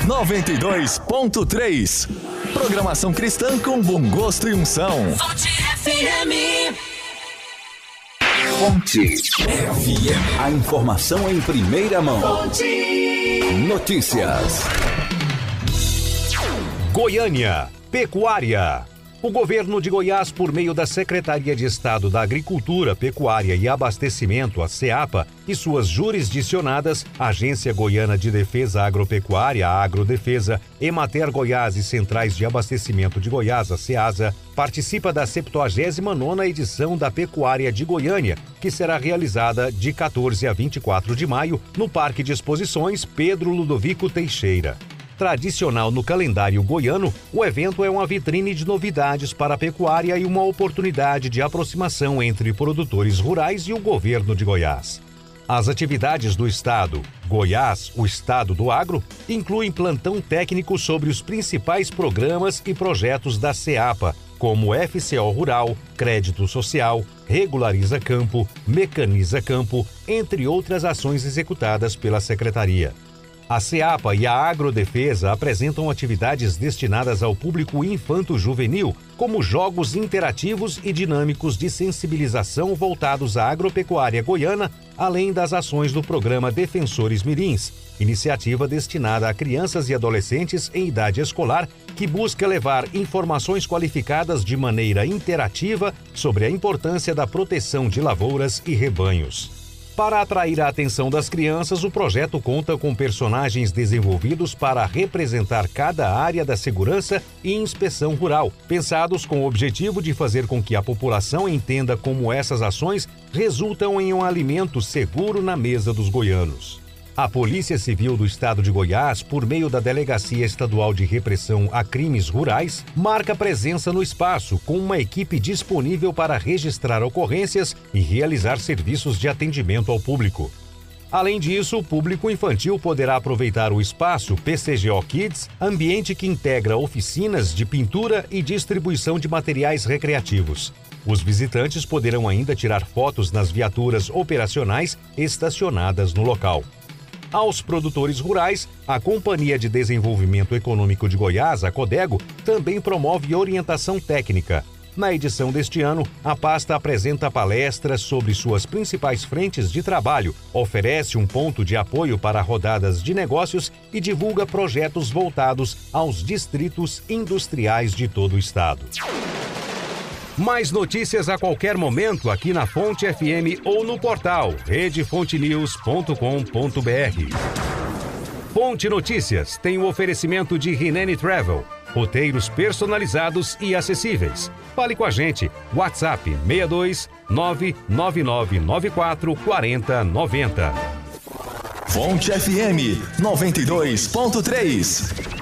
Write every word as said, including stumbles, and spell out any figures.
noventa e dois ponto três. Programação cristã com bom gosto e unção. Fonte F M. Fonte F M. A informação em primeira mão. Fonte. Notícias. Goiânia, pecuária. O governo de Goiás, por meio da Secretaria de Estado da Agricultura, Pecuária e Abastecimento, a SEAPA, e suas jurisdicionadas, Agência Goiana de Defesa Agropecuária, a Agrodefesa, Emater Goiás e Centrais de Abastecimento de Goiás, a SEASA, participa da septuagésima nona edição da Pecuária de Goiânia, que será realizada de quatorze a vinte e quatro de maio no Parque de Exposições Pedro Ludovico Teixeira. Tradicional no calendário goiano, o evento é uma vitrine de novidades para a pecuária e uma oportunidade de aproximação entre produtores rurais e o governo de Goiás. As atividades do estado, Goiás, o estado do agro, incluem plantão técnico sobre os principais programas e projetos da SEAPA, como F C O Rural, Crédito Social, Regulariza Campo, Mecaniza Campo, entre outras ações executadas pela Secretaria. A SEAPA e a Agrodefesa apresentam atividades destinadas ao público infanto-juvenil, como jogos interativos e dinâmicos de sensibilização voltados à agropecuária goiana, além das ações do programa Defensores Mirins, iniciativa destinada a crianças e adolescentes em idade escolar que busca levar informações qualificadas de maneira interativa sobre a importância da proteção de lavouras e rebanhos. Para atrair a atenção das crianças, o projeto conta com personagens desenvolvidos para representar cada área da segurança e inspeção rural, pensados com o objetivo de fazer com que a população entenda como essas ações resultam em um alimento seguro na mesa dos goianos. A Polícia Civil do Estado de Goiás, por meio da Delegacia Estadual de Repressão a Crimes Rurais, marca presença no espaço com uma equipe disponível para registrar ocorrências e realizar serviços de atendimento ao público. Além disso, o público infantil poderá aproveitar o espaço P C G O Kids, ambiente que integra oficinas de pintura e distribuição de materiais recreativos. Os visitantes poderão ainda tirar fotos nas viaturas operacionais estacionadas no local. Aos produtores rurais, a Companhia de Desenvolvimento Econômico de Goiás, a Codego, também promove orientação técnica. Na edição deste ano, a pasta apresenta palestras sobre suas principais frentes de trabalho, oferece um ponto de apoio para rodadas de negócios e divulga projetos voltados aos distritos industriais de todo o estado. Mais notícias a qualquer momento aqui na Fonte F M ou no portal rede fonte news ponto com ponto b r. Fonte Notícias tem o oferecimento de Rinene Travel, roteiros personalizados e acessíveis. Fale com a gente, WhatsApp seis dois nove nove nove nove quatro quatro zero nove zero. Fonte F M noventa e dois ponto três.